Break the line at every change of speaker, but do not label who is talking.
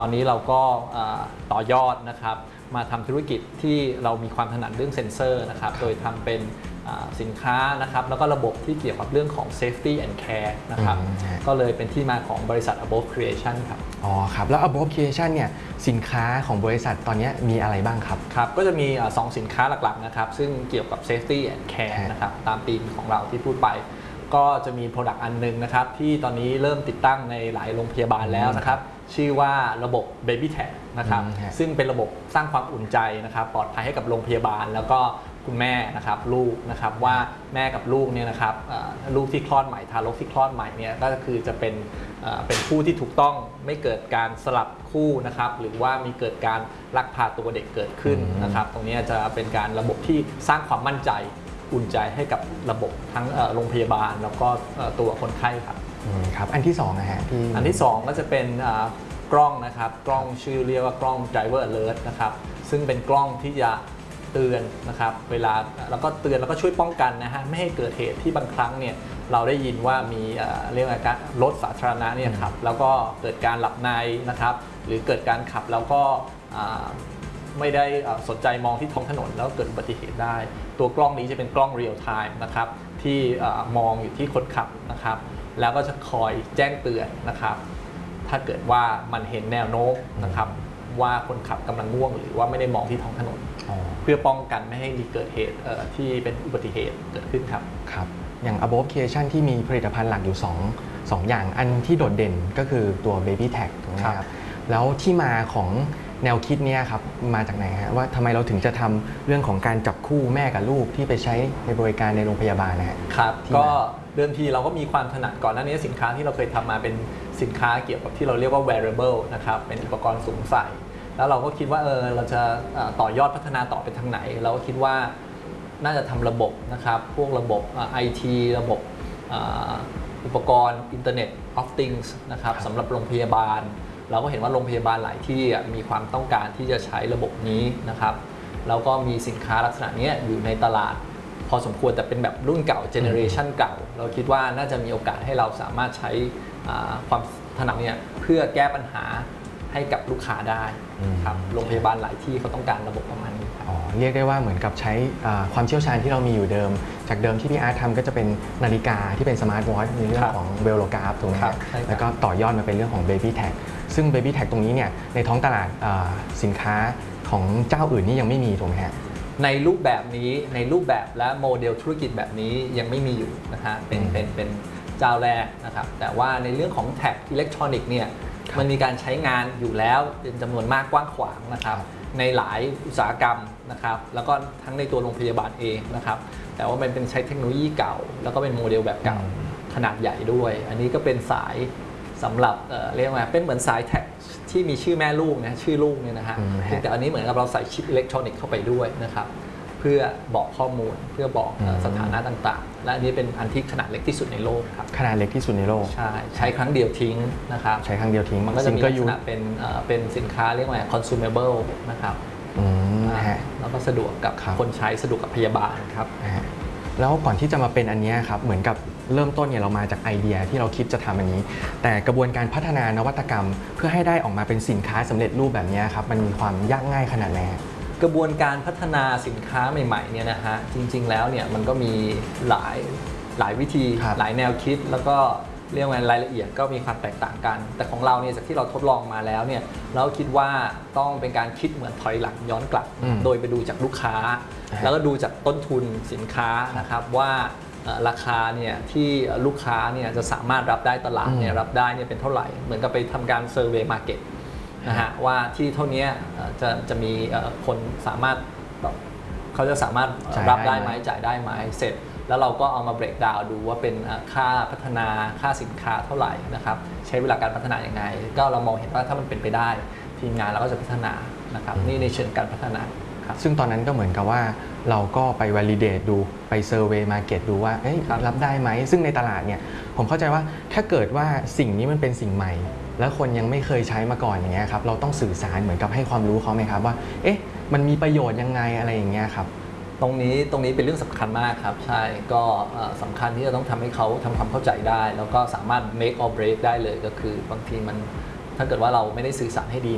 ตอนนี้เราก็ต่อยอดนะครับมาทำธุรกิจที่เรามีความถนัดเรื่องเซ็นเซอร์นะครับโดยทำเป็นสินค้านะครับแล้วก็ระบบที่เกี่ยวกับเรื่องของ safety and care นะครับก็เลยเป็นที่มาของบริษัท Above Creation ครับ
อ๋อครับแล้ว Above Creation เนี่ยสินค้าของบริษัทตอนนี้มีอะไรบ้างครับ
ครับก็จะมี2สินค้าหลักๆนะครับซึ่งเกี่ยวกับ safety and care นะครับตามธีมของเราที่พูดไปก็จะมี Product อันนึงนะครับที่ตอนนี้เริ่มติดตั้งในหลายโรงพยาบาลแล้วนะครับชื่อว่าระบบ Baby Tag นะครับซึ่งเป็นระบบสร้างความอุ่นใจนะครับปลอดภัยให้กับโรงพยาบาลแล้วก็คุณแม่นะครับลูกนะครับว่าแม่กับลูกเนี่ยนะครับลูกที่คลอดใหม่ทารกที่คลอดใหม่เนี่ยก็คือจะเป็นคู่ที่ถูกต้องไม่เกิดการสลับคู่นะครับหรือว่ามีเกิดการลักพาตัวเด็กเกิดขึ้นนะครับตรงนี้จะเป็นการระบบที่สร้างความมั่นใจอุ่นใจให้กับระบบทั้งโรงพยาบาลแล้วก็ตัวคนไข้ครับ
ครับอันที่2นะฮะพี่
อันที่2ก็จะเป็นกล้องนะครับกล้องชื่อเรียกว่ากล้อง Driver Alert นะครับซึ่งเป็นกล้องที่จะเตือนนะครับเวลาแล้วก็เตือนแล้วก็ช่วยป้องกันนะฮะไม่ให้เกิดเหตุที่บางครั้งเนี่ยเราได้ยินว่ามีเรียกว่าการรถสาธารณะเนี่ยครับแล้วก็เกิดการหลับในนะครับหรือเกิดการขับแล้วก็ไม่ได้สนใจมองที่ท้องถนนแล้วเกิดอุบัติเหตุได้ตัวกล้องนี้จะเป็นกล้องเรียลไทม์นะครับที่มองอยู่ที่คนขับนะครับแล้วก็จะคอยแจ้งเตือนนะครับถ้าเกิดว่ามันเห็นแนวโน้มนะครับว่าคนขับกำลังง่วงหรือว่าไม่ได้มองที่ท้องถนนเพื่อป้องกันไม่ให้มีเกิดเหตุที่เป็นอุบัติเหตุเกิดขึ้นครับ
ครับอย่าง Above Creation ที่มีผลิตภัณฑ์หลักอยู่2อย่างอันที่โดดเด่นก็คือตัว Baby Tag ถูกไหมครับแล้วที่มาของแนวคิดนี้ครับมาจากไหนฮะว่าทำไมเราถึงจะทำเรื่องของการจับคู่แม่กับลูกที่ไปใช้ในบริการในโรงพยาบาลนะฮะ
ครับก็เดิมทีเราก็มีความถนัดก่อนหน้านี้สินค้าที่เราเคยทำมาเป็นสินค้าเกี่ยวกับที่เราเรียกว่า wearable นะครับเป็นอุปกรณ์สวมใส่แล้วเราก็คิดว่าเราจะต่อยอดพัฒนาต่อไปทางไหนเราก็คิดว่าน่าจะทำระบบนะครับพวกระบบ IT ระบบอุปกรณ์ Internet of Things นะครับสำหรับโรงพยาบาลเราก็เห็นว่าโรงพยาบาลหลายที่มีความต้องการที่จะใช้ระบบนี้นะครับแล้วก็มีสินค้าลักษณะนี้อยู่ในตลาดพอสมควรแต่เป็นแบบรุ่นเก่าเจเนอเรชันเก่าเราคิดว่าน่าจะมีโอกาสให้เราสามารถใช้ความถนัดเนี่ยเพื่อแก้ปัญหาให้กับลูกค้าได้ครับโรงพยาบาลหลายที่เขาต้องการระบบประมาณนี้
เรียกได้ว่าเหมือนกับใช้ความเชี่ยวชาญที่เรามีอยู่เดิมจากเดิมที่พี่อาร์ตทำก็จะเป็นนาฬิกาที่เป็นสมาร์ทวอทในเรื่องของเวลโลกราฟถูกไหมครับแล้วก็ต่อยอดมาเป็นเรื่องของ Baby Tag ซึ่ง Baby Tag ตรงนี้เนี่ยในท้องตลาดสินค้าของเจ้าอื่นนี่ยังไม่มีถูกไหมฮะ
ในรูปแบบนี้ในรูปแบบและโมเดลธุรกิจแบบนี้ยังไม่มีอยู่นะฮะเป็นเจ้าแรกนะครับแต่ว่าในเรื่องของแท็กอิเล็กทรอนิกส์เนี่ยมันมีการใช้งานอยู่แล้วเป็นจำนวนมากกว้างขวางนะครับในหลายอุตสาหกรรมนะครับแล้วก็ทั้งในตัวโรงพยาบาลเองนะครับแต่ว่ามันเป็นใช้เทคโนโลยีเก่าแล้วก็เป็นโมเดลแบบเก่าขนาดใหญ่ด้วยอันนี้ก็เป็นสายสำหรับเรียกว่าเป็นเหมือนสายแท็กที่มีชื่อแม่ลูกนะชื่อลูกเนี่ยนะฮะแต่อันนี้เหมือนกับเราใส่ชิปอิเล็กทรอนิกส์เข้าไปด้วยนะครับเพื่อบอกข้อมูลเพื่อบอกสถานะต่างๆและอันนี้เป็นอันที่ขนาดเล็กที่สุดในโลกครับ
ขนาดเล็กที่สุดในโลก
ใช้ครั้งเดียวทิ้งนะครับ
ใช้ครั้งเดียวทิ้ง
มันก็จะมีลักษณะเป็นสินค้าเรียกว่า consumable นะครับแล้วก็สะดวกกับคนใช้สะดวกกับพยาบาลครับ
แล้วก่อนที่จะมาเป็นอันนี้ครับเหมือนกับเริ่มต้นเนี่ยเรามาจากไอเดียที่เราคิดจะทำอันนี้แต่กระบวนการพัฒนานวัตกรรมเพื่อให้ได้ออกมาเป็นสินค้าสำเร็จรูปแบบนี้ครับมันมีความยากง่ายขนาดไหน
กระบวนการพัฒนาสินค้าใหม่ๆเนี่ยนะฮะจริงๆแล้วเนี่ยมันก็มีหลายวิธีหลายแนวคิดแล้วก็เรียกว่ารายละเอียดก็มีความแตกต่างกันแต่ของเราเนี่ยจากที่เราทดลองมาแล้วเนี่ยเราคิดว่าต้องเป็นการคิดเหมือนถอยหลังย้อนกลับโดยไปดูจากลูกค้าแล้วก็ดูจากต้นทุนสินค้านะครับว่าราคาเนี่ยที่ลูกค้าเนี่ยจะสามารถรับได้ตลาดเนี่ยรับได้เนี่ยเป็นเท่าไหร่เหมือนกับไปทำการเซอร์เวย์มาร์เก็ตนะฮะว่าที่เท่านี้จะมีคนสามารถเขาจะสามารถรับได้ไหมจ่ายได้ไหมเสร็จแล้วเราก็เอามาเบรกดาวน์ดูว่าเป็นค่าพัฒนาค่าสินค้าเท่าไหร่นะครับใช้เวลาการพัฒนาอย่างไงก็เรามองเห็นว่าถ้ามันเป็นไปได้ทีมงานเราก็จะพัฒนานะครับนี่ในเชิงการพัฒนา
ซึ่งตอนนั้นก็เหมือนกับว่าเราก็ไป validate ดูไป survey market ดูว่ารับได้ไหมซึ่งในตลาดเนี่ยผมเข้าใจว่าถ้าเกิดว่าสิ่งนี้มันเป็นสิ่งใหม่แล้วคนยังไม่เคยใช้มาก่อนอย่างเงี้ยครับเราต้องสื่อสารเหมือนกับให้ความรู้เขาไหมครับว่ามันมีประโยชน์ยังไงอะไรอย่างเงี้ยครับ
ตรงนี้เป็นเรื่องสำคัญมากครับใช่ก็สำคัญที่จะต้องทำให้เขาทำความเข้าใจได้แล้วก็สามารถ make or break ได้เลยก็คือบางทีมันถ้าเกิดว่าเราไม่ได้สื่อสารให้ดี